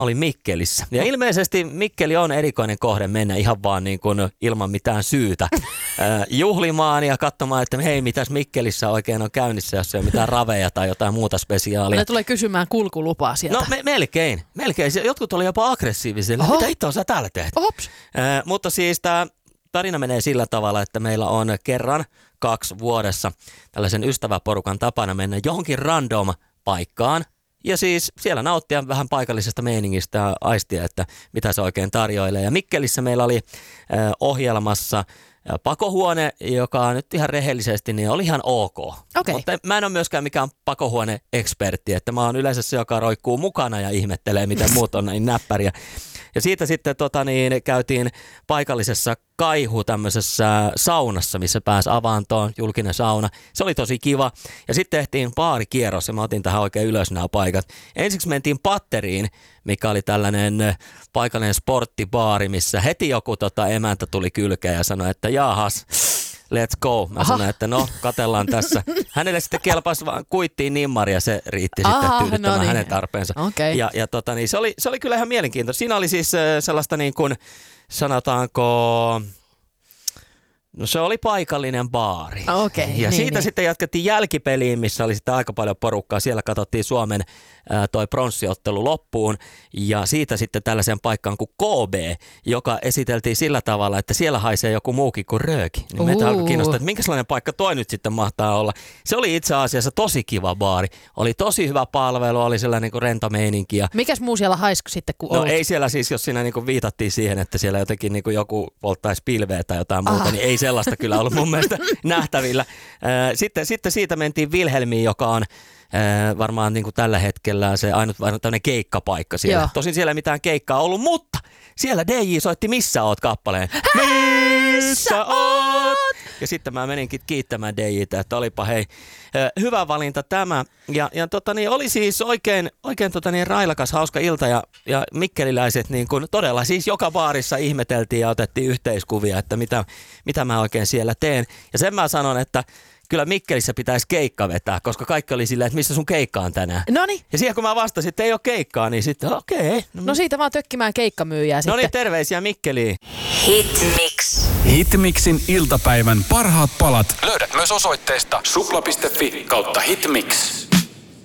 olin Mikkelissä. Ja ilmeisesti Mikkeli on erikoinen kohde mennä ihan vaan niin kuin ilman mitään syytä juhlimaan ja katsomaan, että hei, mitäs Mikkelissä oikein on käynnissä, jos ei ole mitään raveja tai jotain muuta spesiaalia. Ne tulee kysymään kulkulupaa sieltä. No melkein. Jotkut oli jopa aggressiivisia. Mitä itse sä täällä teet? Mutta siis tämä tarina menee sillä tavalla, että meillä on kerran 2 vuodessa tällaisen ystäväporukan tapana mennä johonkin random paikkaan. Ja siis siellä nauttia vähän paikallisesta meiningistä ja aistia, että mitä se oikein tarjoilee. Ja Mikkelissä meillä oli ohjelmassa pakohuone, joka nyt ihan rehellisesti niin oli ihan ok. Okay. Mutta mä en ole myöskään mikään pakohuone-ekspertti, että mä oon yleensä se, joka roikkuu mukana ja ihmettelee, miten muut on niin näppäriä. Ja siitä sitten käytiin paikallisessa Kaihu tämmöisessä saunassa, missä pääsi avantoon, julkinen sauna. Se oli tosi kiva. Ja sitten tehtiin baarikierros ja mä otin tähän oikein ylös nämä paikat. Ensiksi mentiin Patteriin, mikä oli tällainen paikallinen sporttibaari, missä heti joku emäntä tuli kylkeen ja sanoi, että jahas, let's go. Mä sanoin, että no, katellaan tässä. Hänelle sitten kelpasi vaan kuittiin nimmari ja se riitti sitten tyydyttämään hänen tarpeensa. Okay. Ja se oli kyllä ihan mielenkiintoista. Siinä oli siis sellaista niin kuin, sanotaanko, no se oli paikallinen baari. Okay, ja siitä sitten jatkettiin jälkipeliin, missä oli sitten aika paljon porukkaa. Siellä katsottiin Suomen toi pronssiottelu loppuun ja siitä sitten tällaiseen paikkaan kuin KB, joka esiteltiin sillä tavalla, että siellä haisee joku muukin kuin rööki. Niin meitä alkoi kiinnostaa, että minkälainen paikka toi nyt sitten mahtaa olla. Se oli itse asiassa tosi kiva baari. Oli tosi hyvä palvelu, oli sellainen niin kuin rento meininki. Mikäs muu siellä haisko sitten kuin No ei siellä siis, jos siinä niin kuin viitattiin siihen, että siellä jotenkin niin kuin joku polttaisi pilveä tai jotain muuta, niin ei sellaista kyllä ollut mun mielestä nähtävillä. Sitten siitä mentiin Vilhelmiin, joka on varmaan niin kuin tällä hetkellä se ainut tämmöinen keikkapaikka siellä. Joo. Tosin siellä ei mitään keikkaa ollut, mutta siellä DJ soitti Missä oot -kappaleen. Missä oot? Ja sitten mä meninkin kiittämään DJ:tä, että olipa hei, hyvä valinta tämä. Ja oli siis oikein railakas, hauska ilta ja mikkeliläiset niin kuin todella siis joka baarissa ihmeteltiin ja otettiin yhteiskuvia, että mitä mä oikein siellä teen. Ja sen mä sanon, että kyllä Mikkelissä pitäisi keikka vetää, koska kaikki oli silleen, että missä sun keikka on tänään. Noniin. Ja siihen kun mä vastasin, että ei ole keikkaa, niin sitten okei. No siitä vaan tökkimään keikkamyyjää sitten. No niin, terveisiä Mikkeliin. Hitmix. Hitmixin iltapäivän parhaat palat löydät myös osoitteesta supla.fi/hitmix.